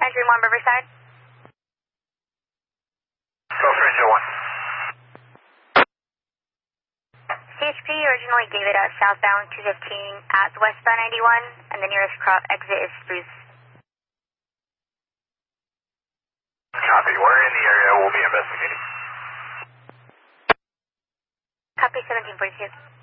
931 Riverside. Go for engine 1. CHP originally gave it out southbound 215 at westbound 91, and the nearest exit is Spruce. Copy. We're in the area. We'll be investigating. Copy 1742.